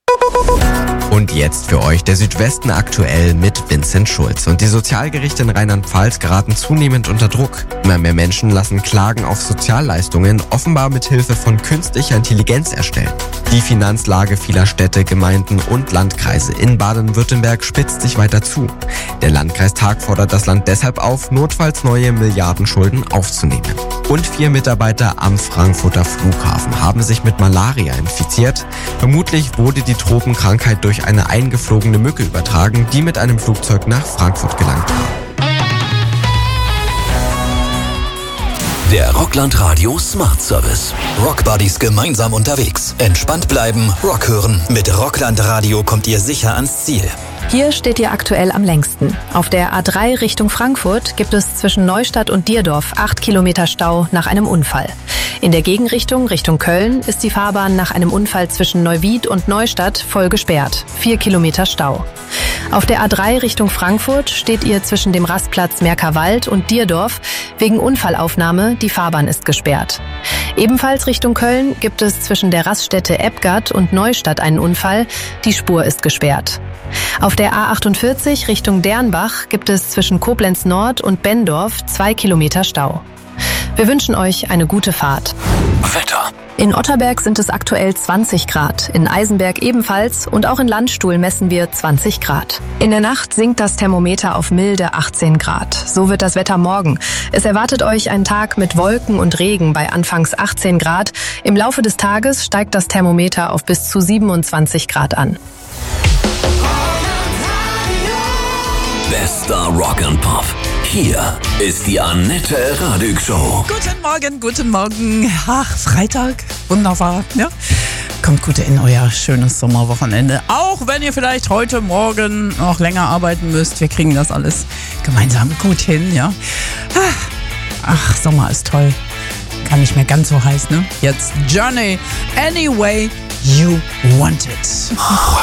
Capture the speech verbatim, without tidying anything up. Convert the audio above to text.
Und jetzt für euch der Südwesten aktuell mit Vincent Schulz. Und die Sozialgerichte in Rheinland-Pfalz geraten zunehmend unter Druck. Immer mehr Menschen lassen Klagen auf Sozialleistungen offenbar mit Hilfe von künstlicher Intelligenz erstellen. Die Finanzlage vieler Städte, Gemeinden und Landkreise in Baden-Württemberg spitzt sich weiter zu. Der Landkreistag fordert das Land deshalb auf, notfalls neue Milliardenschulden aufzunehmen. Und vier Mitarbeiter am Frankfurter Flughafen haben sich mit Malaria infiziert. Vermutlich wurde die Tropenkrankheit durch eine eingeflogene Mücke übertragen, die mit einem Flugzeug nach Frankfurt gelangt war. Der Rockland Radio Smart Service. Rockbuddies gemeinsam unterwegs. Entspannt bleiben, Rock hören. Mit Rockland Radio kommt ihr sicher ans Ziel. Hier steht ihr aktuell am längsten. Auf der A drei Richtung Frankfurt gibt es zwischen Neustadt und Dierdorf acht Kilometer Stau nach einem Unfall. In der Gegenrichtung, Richtung Köln, ist die Fahrbahn nach einem Unfall zwischen Neuwied und Neustadt voll gesperrt. vier Kilometer Stau. Auf der A drei Richtung Frankfurt steht ihr zwischen dem Rastplatz Merkerwald und Dierdorf wegen Unfallaufnahme, die Fahrbahn ist gesperrt. Ebenfalls Richtung Köln gibt es zwischen der Raststätte Ebgard und Neustadt einen Unfall, die Spur ist gesperrt. Auf der A achtundvierzig Richtung Dernbach gibt es zwischen Koblenz Nord und Benndorf zwei Kilometer Stau. Wir wünschen euch eine gute Fahrt. Wetter. In Otterberg sind es aktuell zwanzig Grad, in Eisenberg ebenfalls und auch in Landstuhl messen wir zwanzig Grad. In der Nacht sinkt das Thermometer auf milde achtzehn Grad. So wird das Wetter morgen. Es erwartet euch ein Tag mit Wolken und Regen bei anfangs achtzehn Grad. Im Laufe des Tages steigt das Thermometer auf bis zu siebenundzwanzig Grad an. Bester Rock and Pop. Hier ist die Annette Radig Show. Guten Morgen, guten Morgen. Ach, Freitag, wunderbar. Ja? Kommt gut in euer schönes Sommerwochenende. Auch wenn ihr vielleicht heute Morgen noch länger arbeiten müsst. Wir kriegen das alles gemeinsam gut hin. Ja? Ach, Sommer ist toll. Gar nicht mehr ganz so heiß, ne? Jetzt Journey, Any Way You Want It.